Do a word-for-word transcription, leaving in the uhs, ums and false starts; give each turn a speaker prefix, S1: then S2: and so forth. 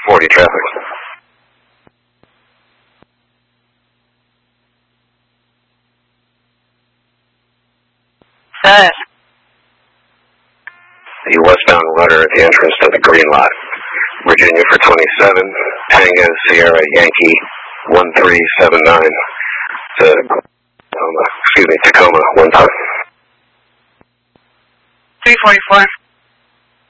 S1: forty traffic.
S2: Set.
S1: The westbound rudder at the entrance to the green lot. Virginia for twenty-seven, Tango Sierra Yankee one three seven nine to Tacoma, excuse me, Tacoma, one time.
S2: three forty-four.